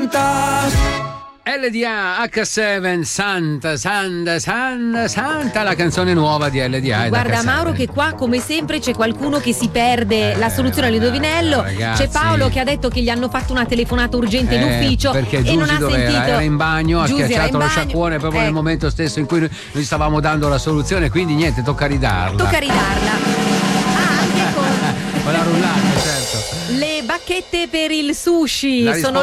Santa. LDA H7, Santa, la canzone nuova di LDA. Guarda H7. Mauro che qua come sempre c'è qualcuno che si perde la soluzione all'indovinello. Ragazzi. C'è Paolo che ha detto che gli hanno fatto una telefonata urgente d'ufficio perché e Giusy non ha dov'era? sentito. Era in bagno, ha Giusy era schiacciato in lo bagno. sciacquone proprio nel momento stesso in cui noi stavamo dando la soluzione, quindi niente, tocca ridarla. Tocca ridarla. Anche con la rullata, certo. le bacchette per il sushi La sono